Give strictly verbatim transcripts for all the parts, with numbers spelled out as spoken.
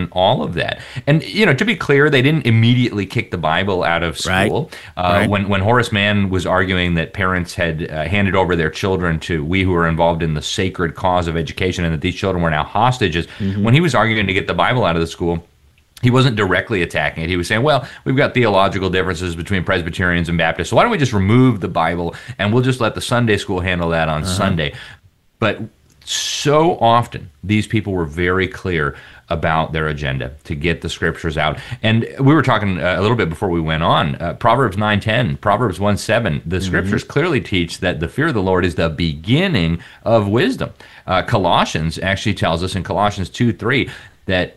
on all of that. And, you know, to be clear, they didn't immediately kick the Bible out of school. Right. Uh, right. When, when Horace Mann was arguing that parents had uh, handed over their children to we who were involved in the sacred cause of education and that these children were now hostages, mm-hmm. when he was arguing to get the Bible out of the school, he wasn't directly attacking it. He was saying, well, we've got theological differences between Presbyterians and Baptists, so why don't we just remove the Bible and we'll just let the Sunday school handle that on uh-huh. Sunday. But so often, these people were very clear about their agenda to get the scriptures out. And we were talking uh, a little bit before we went on, uh, Proverbs nine ten, Proverbs one seven, the mm-hmm. scriptures clearly teach that the fear of the Lord is the beginning of wisdom. Uh, Colossians actually tells us in Colossians two three that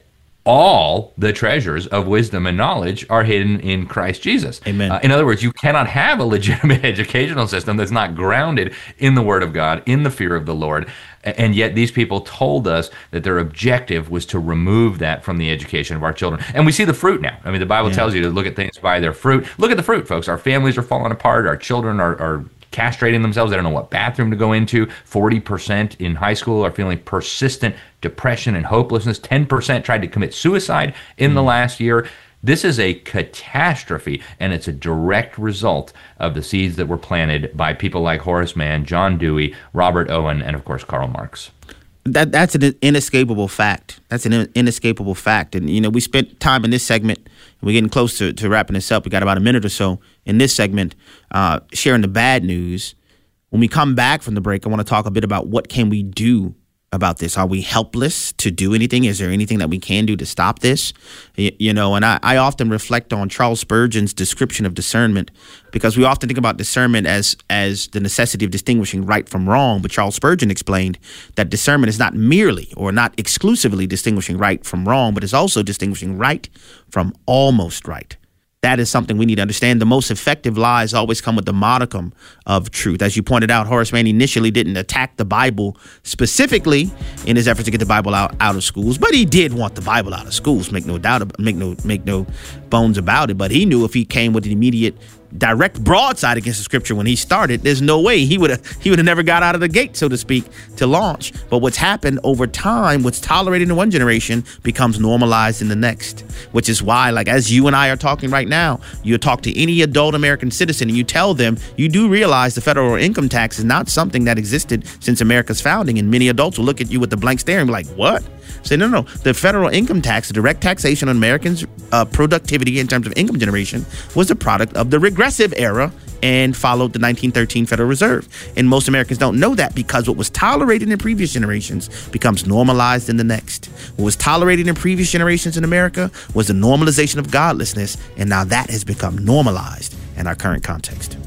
all the treasures of wisdom and knowledge are hidden in Christ Jesus. Amen. Uh, in other words, you cannot have a legitimate educational system that's not grounded in the Word of God, in the fear of the Lord. And yet these people told us that their objective was to remove that from the education of our children. And we see the fruit now. I mean, the Bible yeah. tells you to look at things by their fruit. Look at the fruit, folks. Our families are falling apart. Our children are, are castrating themselves. They don't know what bathroom to go into. forty percent in high school are feeling persistent depression and hopelessness. ten percent tried to commit suicide in mm. the last year. This is a catastrophe, and it's a direct result of the seeds that were planted by people like Horace Mann, John Dewey, Robert Owen, and, of course, Karl Marx. That That's an inescapable fact. That's an inescapable fact. And, you know, we spent time in this segment, and we're getting close to, to wrapping this up. We got about a minute or so in this segment uh, sharing the bad news. When we come back from the break, I want to talk a bit about what can we do about this. Are we helpless to do anything? Is there anything that we can do to stop this? You, you know, and I, I often reflect on Charles Spurgeon's description of discernment, because we often think about discernment as as the necessity of distinguishing right from wrong. But Charles Spurgeon explained that discernment is not merely or not exclusively distinguishing right from wrong, but is also distinguishing right from almost right. That is something we need to understand. The most effective lies always come with the modicum of truth. As you pointed out, Horace Mann initially didn't attack the Bible specifically in his efforts to get the Bible out, out of schools, but he did want the Bible out of schools. Make no doubt, about, make no make no bones about it. But he knew if he came with an immediate direct broadside against the scripture when he started, there's no way he would have he would have never got out of the gate, so to speak, to launch. But what's happened over time, what's tolerated in one generation becomes normalized in the next, which is why, like as you and I are talking right now, you talk to any adult American citizen and you tell them you do realize the federal income tax is not something that existed since America's founding, and many adults will look at you with the blank stare and be like, what? Say, no, no, the federal income tax, the direct taxation on Americans' uh, productivity in terms of income generation, was a product of the regressive era and followed the nineteen thirteen Federal Reserve. And most Americans don't know that, because what was tolerated in previous generations becomes normalized in the next. What was tolerated in previous generations in America was the normalization of godlessness, and now that has become normalized in our current context.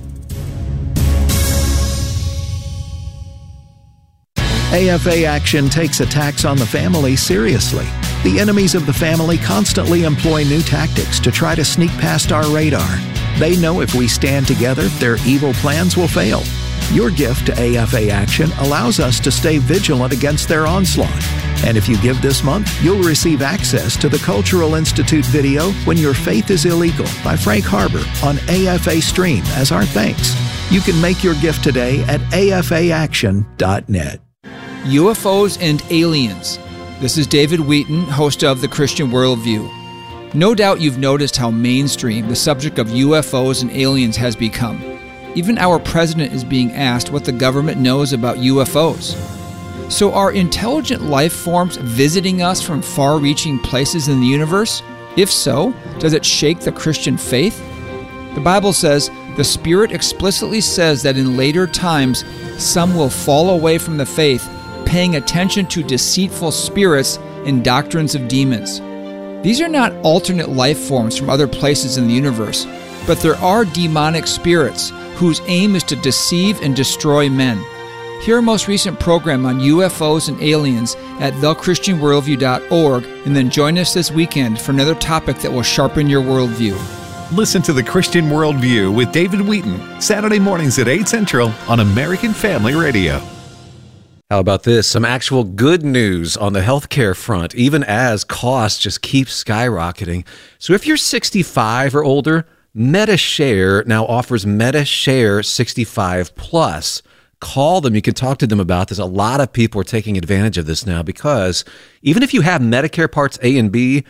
A F A Action takes attacks on the family seriously. The enemies of the family constantly employ new tactics to try to sneak past our radar. They know if we stand together, their evil plans will fail. Your gift to A F A Action allows us to stay vigilant against their onslaught. And if you give this month, you'll receive access to the Cultural Institute video When Your Faith is Illegal by Frank Harbor on A F A Stream as our thanks. You can make your gift today at A F A action dot net. U F Os and aliens. This is David Wheaton, host of The Christian Worldview. No doubt you've noticed how mainstream the subject of U F Os and aliens has become. Even our president is being asked what the government knows about U F Os. So are intelligent life forms visiting us from far-reaching places in the universe? If so, does it shake the Christian faith? The Bible says, the Spirit explicitly says that in later times, some will fall away from the faith, paying attention to deceitful spirits and doctrines of demons. These are not alternate life forms from other places in the universe, but there are demonic spirits whose aim is to deceive and destroy men. Hear our most recent program on U F Os and aliens at the christian worldview dot org, and then join us this weekend for another topic that will sharpen your worldview. Listen to The Christian Worldview with David Wheaton, Saturday mornings at eight Central on American Family Radio. How about this? Some actual good news on the healthcare front, even as costs just keep skyrocketing. So if you're sixty-five or older, MediShare now offers MediShare sixty-five plus. Call them. You can talk to them about this. A lot of people are taking advantage of this now because even if you have Medicare Parts A and B,